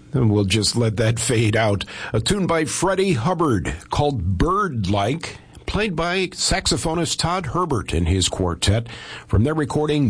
And we'll just let that fade out. A tune by Freddie Hubbard called Bird-Like, played by saxophonist Todd Herbert and his quartet from their recording